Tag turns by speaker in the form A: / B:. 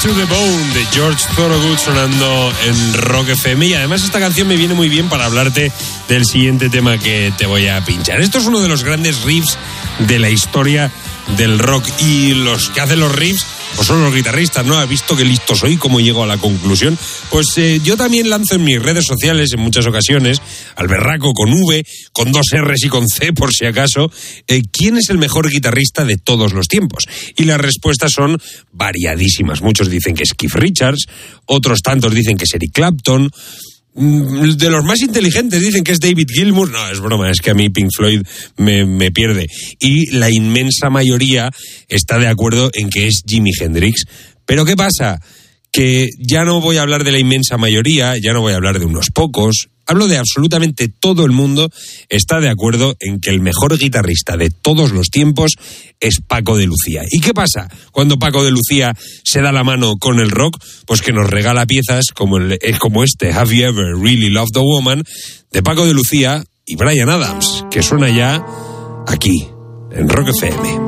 A: to the Bone de George Thorogood sonando en Rock FM. Y además esta canción me viene muy bien para hablarte del siguiente tema que te voy a pinchar. Esto es uno de los grandes riffs de la historia del rock, y los que hacen los riffs pues son los guitarristas, ¿no? ¿Has visto qué listo soy? ¿Cómo llego a la conclusión? Pues yo también lanzo en mis redes sociales en muchas ocasiones, al berraco con V, con 2 R's y con C por si acaso, ¿quién es el mejor guitarrista de todos los tiempos? Y las respuestas son variadísimas. Muchos dicen que es Keith Richards, otros tantos dicen que es Eric Clapton. De los más inteligentes dicen que es David Gilmour. No, es broma, es que a mí Pink Floyd me pierde. Y la inmensa mayoría está de acuerdo en que es Jimi Hendrix. Pero ¿qué pasa? Que ya no voy a hablar de la inmensa mayoría, ya no voy a hablar de unos pocos. Hablo de absolutamente todo el mundo está de acuerdo en que el mejor guitarrista de todos los tiempos es Paco de Lucía. ¿Y qué pasa cuando Paco de Lucía se da la mano con el rock? Pues que nos regala piezas como este, Have You Ever Really Loved a Woman, de Paco de Lucía y Bryan Adams, que suena ya aquí, en Rock FM.